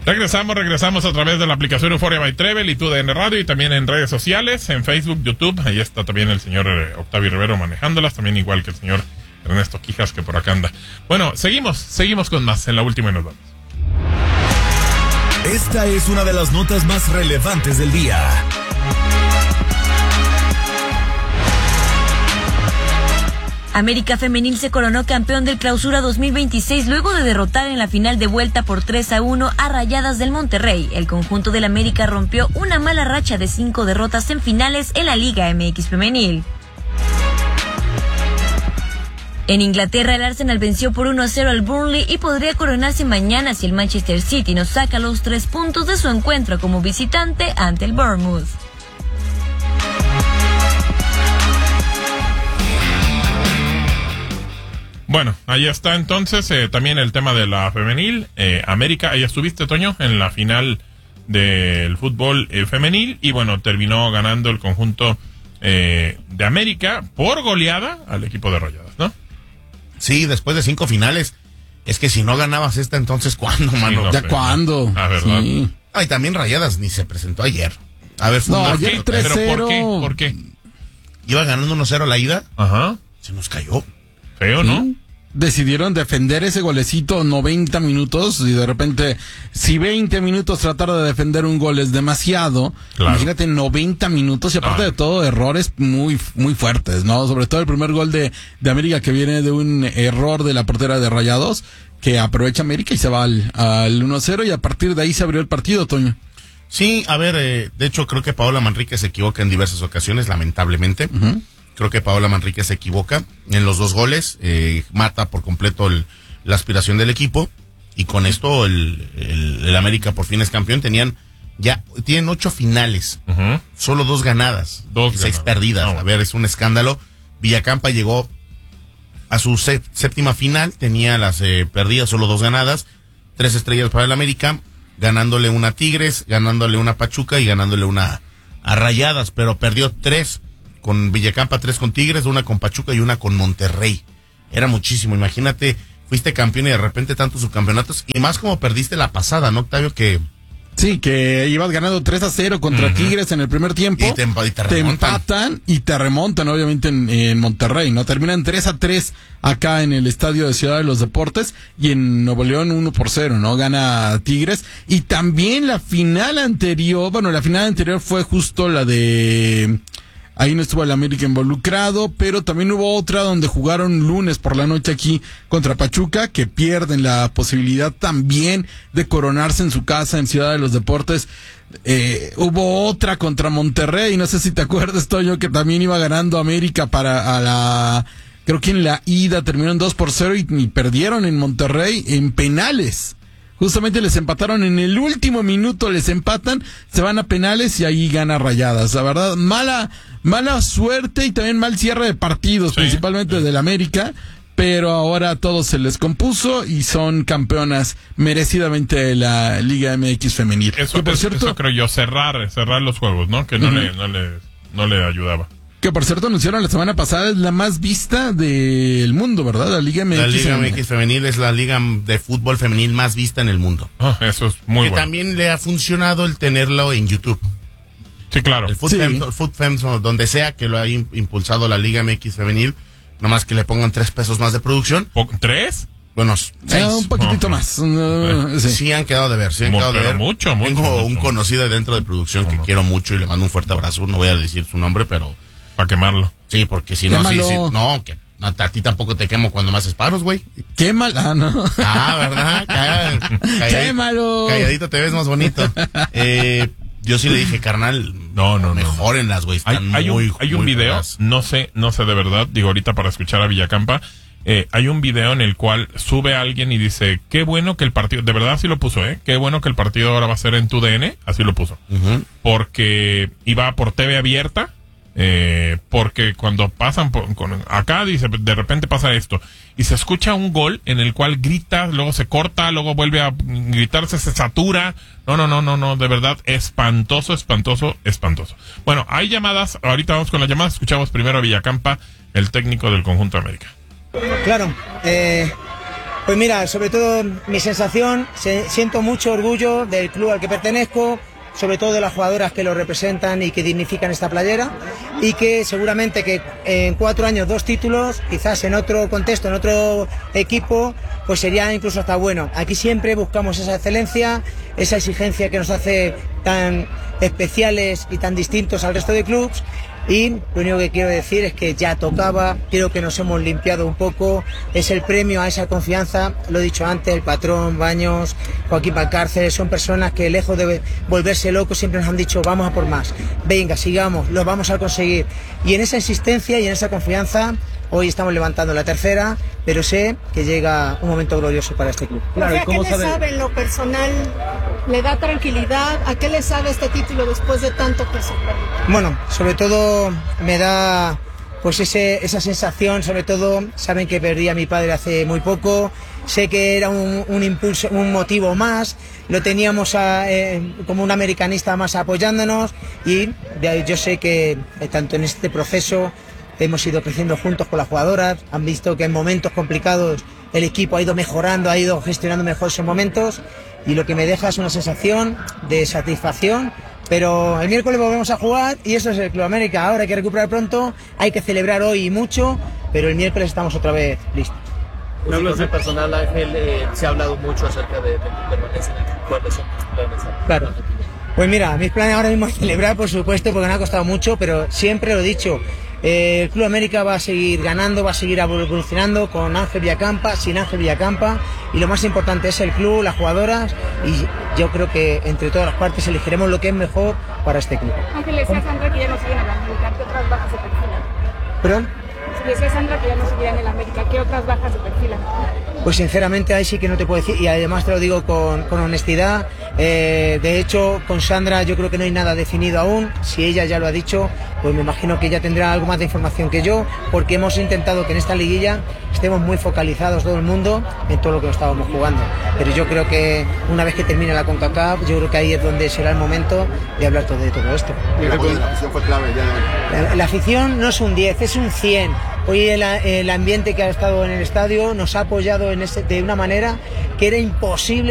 Regresamos a través de la aplicación Euphoria by Trevel y TUDN Radio, y también en redes sociales, en Facebook, YouTube. Ahí está también el señor Octavio Rivero manejándolas, también igual que el señor Ernesto Quijas, que por acá anda. Bueno, seguimos con más en la última y nos vamos. Esta es una de las notas más relevantes del día. América Femenil se coronó campeón del Clausura 2026 luego de derrotar en la final de vuelta por 3-1 a Rayadas del Monterrey. El conjunto del América rompió una mala racha de 5 derrotas en finales en la Liga MX Femenil. En Inglaterra, el Arsenal venció por 1-0 al Burnley y podría coronarse mañana si el Manchester City no saca los 3 puntos de su encuentro como visitante ante el Bournemouth. Bueno, ahí está entonces también el tema de la femenil. América, ahí estuviste, Toño, en la final del fútbol femenil, y bueno, terminó ganando el conjunto de América por goleada al equipo de Rayadas, ¿no? Sí, después de 5 finales. Es que si no ganabas esta, entonces ¿cuándo, mano? Sí, no ¿Ya sé, cuándo? Ah, ¿verdad? Sí. Ay, también Rayadas ni se presentó ayer. A ver, No, fútbol, ayer ¿qué? 3-0. ¿Pero por qué? Iba ganando 1-0 la ida. Ajá. Se nos cayó. Feo, ¿no? Sí. Decidieron defender ese golecito 90 minutos y de repente, si 20 minutos tratar de defender un gol es demasiado, Claro. imagínate 90 minutos y aparte de todo errores muy muy fuertes, ¿no? Sobre todo el primer gol de América, que viene de un error de la portera de Rayados, que aprovecha América y se va al 1-0, y a partir de ahí se abrió el partido, Toño. Sí, a ver, de hecho creo que Paola Manrique se equivoca en diversas ocasiones, lamentablemente. Uh-huh. Creo que Paola Manrique se equivoca en los 2 goles, mata por completo la aspiración del equipo, y con esto el América por fin es campeón. Tienen 8 finales, Uh-huh. solo 2 ganadas, 6 perdidas. No. A ver, es un escándalo. Villacampa llegó a su séptima final, tenía las perdidas, solo 2 ganadas, 3 estrellas para el América, ganándole una a Tigres, ganándole una a Pachuca y ganándole una a Rayadas, pero perdió 3 con Villacampa, 3 con Tigres, 1 con Pachuca y 1 con Monterrey. Era muchísimo, imagínate, fuiste campeón y de repente tantos subcampeonatos, y más como perdiste la pasada, ¿no, Octavio? Que Sí, que ibas ganando 3-0 contra Tigres en el primer tiempo. Y te te empatan y te remontan, obviamente, en Monterrey, ¿no? Terminan 3-3 acá en el estadio de Ciudad de los Deportes, y en Nuevo León 1-0, ¿no? Gana Tigres. Y también la final anterior fue justo la de... Ahí no estuvo el América involucrado, pero también hubo otra donde jugaron lunes por la noche aquí contra Pachuca, que pierden la posibilidad también de coronarse en su casa en Ciudad de los Deportes. Hubo otra contra Monterrey, no sé si te acuerdas, Toño, que también iba ganando América creo que en la ida terminaron 2-0 y perdieron en Monterrey en penales. Justamente les empataron en el último minuto, les empatan, se van a penales y ahí gana Rayadas. La verdad, mala suerte y también mal cierre de partidos, Sí, principalmente del América, pero ahora todo se les compuso y son campeonas merecidamente de la Liga MX femenil. Eso creo yo, cerrar los juegos, ¿no? Que no le ayudaba. Que por cierto anunciaron la semana pasada, es la más vista del mundo, ¿verdad? La Liga MX. la Liga MX femenil es la liga de fútbol femenil más vista en el mundo. Eso es muy Que bueno. también le ha funcionado el tenerlo en YouTube. Sí, claro. El FootFem, donde sea que lo haya impulsado la Liga MX femenil, nomás que le pongan $3 más de producción. ¿3? Bueno, 6. Un poquitito más. Sí. Sí han quedado de ver, Pero mucho. Tengo un conocido dentro de producción que quiero mucho y le mando un fuerte abrazo. No voy a decir su nombre, pero... Para quemarlo. Sí, porque si no, Quémalo. no, que a ti tampoco te quemo cuando me haces paros, güey. Qué mal. No. ¿Verdad? Quémalo. Calladito te ves más bonito. Yo sí le dije, carnal, No. mejórenlas, güey. Hay un video, feas. no sé de verdad, digo ahorita para escuchar a Villacampa, hay un video en el cual sube alguien y dice, qué bueno que el partido, de verdad así lo puso, qué bueno que el partido ahora va a ser en TUDN, así lo puso, porque iba por TV abierta, porque cuando pasan acá dice, de repente pasa esto y se escucha un gol en el cual grita, luego se corta, luego vuelve a gritarse, se satura. No, de verdad, espantoso. Bueno, hay llamadas, ahorita vamos con las llamadas. Escuchamos primero a Villacampa, el técnico del conjunto América. Claro, Pues mira, sobre todo mi sensación, siento mucho orgullo del club al que pertenezco, sobre todo de las jugadoras que lo representan y que dignifican esta playera, y que seguramente que en 4 años 2 títulos, quizás en otro contexto, en otro equipo, pues sería incluso hasta bueno. Aquí siempre buscamos esa excelencia, esa exigencia que nos hace tan especiales y tan distintos al resto de clubes. Y lo único que quiero decir es que ya tocaba, creo que nos hemos limpiado un poco, es el premio a esa confianza, lo he dicho antes, el patrón, Baños, Joaquín Valcárcel, son personas que lejos de volverse locos siempre nos han dicho vamos a por más, venga, sigamos, lo vamos a conseguir. Y en esa insistencia y en esa confianza, hoy estamos levantando la tercera, pero sé que llega un momento glorioso para este club. Claro, ¿a qué le sabe en lo personal? ¿Le da tranquilidad? ¿A qué le sabe este título después de tanto peso? Bueno, sobre todo me da pues esa sensación, sobre todo saben que perdí a mi padre hace muy poco, sé que era un impulso, un motivo más, lo teníamos como un americanista más apoyándonos y yo sé que tanto en este proceso hemos ido creciendo juntos con las jugadoras, han visto que en momentos complicados el equipo ha ido mejorando, ha ido gestionando mejor esos momentos y lo que me deja es una sensación de satisfacción, pero el miércoles volvemos a jugar y eso es el Club América, ahora hay que recuperar pronto, hay que celebrar hoy y mucho, pero el miércoles estamos otra vez listos. En una situación personal, Ángel, se ha hablado mucho acerca de tu permanencia en el club, ¿cuáles son tus planes? Claro. Pues mira, mis planes ahora mismo es celebrar, por supuesto, porque me ha costado mucho, pero siempre lo he dicho, el Club América va a seguir ganando, va a seguir evolucionando con Ángel Villacampa, sin Ángel Villacampa, y lo más importante es el club, las jugadoras, y yo creo que entre todas las partes elegiremos lo que es mejor para este club. Ángel, decía Sandra que ya no siguen en el América, ¿qué otras bajas se perfilan? ¿Perdón? Decía Sandra que ya no seguirán en el América, ¿qué otras bajas se perfilan? Pues sinceramente ahí sí que no te puedo decir, y además te lo digo con honestidad, de hecho con Sandra yo creo que no hay nada definido aún, si ella ya lo ha dicho, pues me imagino que ella tendrá algo más de información que yo, porque hemos intentado que en esta liguilla estemos muy focalizados todo el mundo en todo lo que estábamos jugando, pero yo creo que una vez que termine la CONCACAF, yo creo que ahí es donde será el momento de hablar de todo esto. La afición fue clave ya. La afición no es un 10, es un 100. Hoy el ambiente que ha estado en el estadio nos ha apoyado de una manera que era imposible.